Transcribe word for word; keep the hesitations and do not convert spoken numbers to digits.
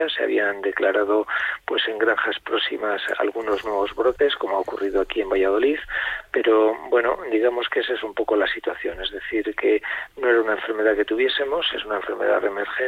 se habían declarado pues en granjas próximas algunos nuevos brotes, como ha ocurrido aquí en Valladolid, pero bueno, digamos que esa es un poco la situación, es decir, que no era una enfermedad que tuviésemos, es una enfermedad emergente